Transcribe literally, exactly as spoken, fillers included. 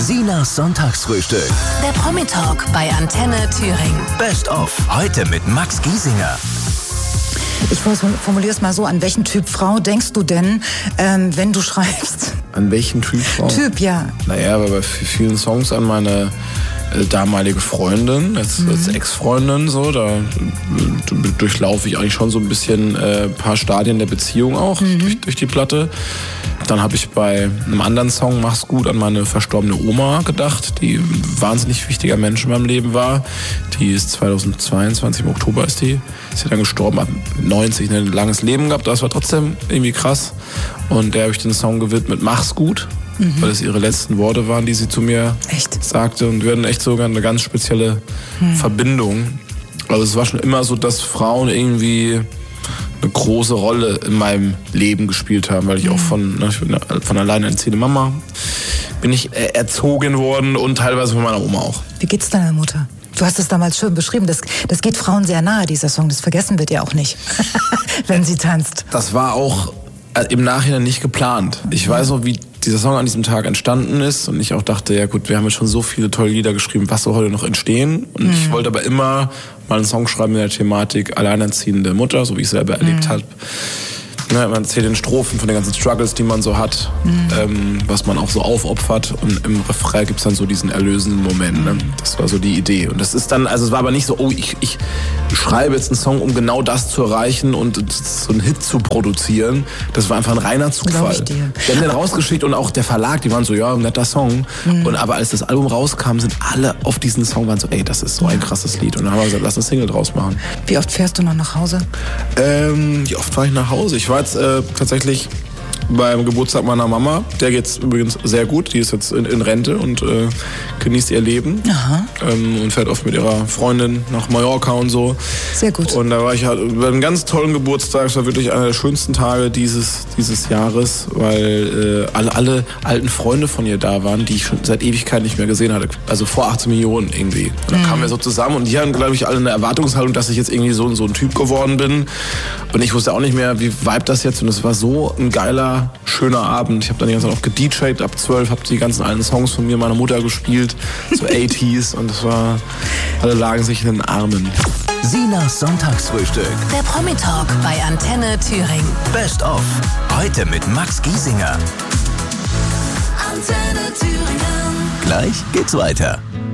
Sinas Sonntagsfrühstück. Der Promi-Talk bei Antenne Thüringen. Best of. Heute mit Max Giesinger. Ich formuliere es mal so, an welchen Typ Frau denkst du denn, ähm, wenn du schreibst? An welchen Typ Frau? Typ, ja. Naja, aber bei vielen Songs an meine äh, damalige Freundin, als, mhm. als Ex-Freundin, so, da äh, durchlaufe ich eigentlich schon so ein bisschen äh, ein paar Stadien der Beziehung auch mhm. durch, durch die Platte. Dann habe ich bei einem anderen Song, Mach's gut, an meine verstorbene Oma gedacht, die ein wahnsinnig wichtiger Mensch in meinem Leben war. Die ist zweitausendzweiundzwanzig, im Oktober ist die, ist sie dann gestorben, hat neunzig, ein langes Leben gehabt, das war trotzdem irgendwie krass. Und der habe ich den Song gewidmet, Mach's gut, mhm. weil es ihre letzten Worte waren, die sie zu mir echt? sagte. Und wir hatten echt sogar eine ganz spezielle mhm. Verbindung. Also es war schon immer so, dass Frauen irgendwie eine große Rolle in meinem Leben gespielt haben, weil ich auch von, ne, ich bin von alleinerziehender Mama bin ich erzogen worden und teilweise von meiner Oma auch. Wie geht's deiner Mutter? Du hast es damals schön beschrieben, das, das geht Frauen sehr nahe, dieser Song, das vergessen wird ja auch nicht, wenn sie tanzt. Das war auch im Nachhinein nicht geplant. Ich weiß noch, wie dieser Song an diesem Tag entstanden ist und ich auch dachte, ja gut, wir haben ja schon so viele tolle Lieder geschrieben, was soll heute noch entstehen? Und mhm. ich wollte aber immer mal einen Song schreiben in der Thematik alleinerziehende Mutter, so wie ich es selber mhm. erlebt habe. Ne, man erzählt in Strophen von den ganzen Struggles, die man so hat, mhm. ähm, was man auch so aufopfert, und im Refrain gibt es dann so diesen erlösenden Moment. Ne? Das war so die Idee. Und das ist dann, also es war aber nicht so, oh, ich, ich schreibe jetzt einen Song, um genau das zu erreichen und so einen Hit zu produzieren. Das war einfach ein reiner Zufall. Wir haben den rausgeschickt und auch der Verlag, die waren so, ja, ein netter Song. Mhm. Und aber als das Album rauskam, sind alle auf diesen Song, waren so, ey, das ist so ein krasses Lied. Und dann haben wir gesagt, lass eine Single draus machen. Wie oft fährst du noch nach Hause? Ähm, wie oft fahre ich nach Hause? Ich war jetzt äh, tatsächlich beim Geburtstag meiner Mama. Der geht's übrigens sehr gut. Die ist jetzt in, in Rente und äh, genießt ihr Leben. Aha. Ähm, und fährt oft mit ihrer Freundin nach Mallorca und so. Sehr gut. Und da war ich halt über einen ganz tollen Geburtstag. Es war wirklich einer der schönsten Tage dieses, dieses Jahres, weil äh, alle, alle alten Freunde von ihr da waren, die ich schon seit Ewigkeit nicht mehr gesehen hatte. Also vor achtzehn Millionen irgendwie. Und dann mhm. kamen wir so zusammen und die haben, glaube ich, alle eine Erwartungshaltung, dass ich jetzt irgendwie so, so ein Typ geworden bin. Und ich wusste auch nicht mehr, wie vibe das jetzt. Und es war so ein geiler, schöner Abend. Ich habe dann die ganze Zeit auch gedjayt ab zwölf, habe die ganzen alten Songs von mir, meiner Mutter gespielt, so achtziger und es war, alle lagen sich in den Armen. Sinas Sonntagsfrühstück. Der Promi-Talk bei Antenne Thüringen. Best of. Heute mit Max Giesinger. Antenne Thüringen. Gleich geht's weiter.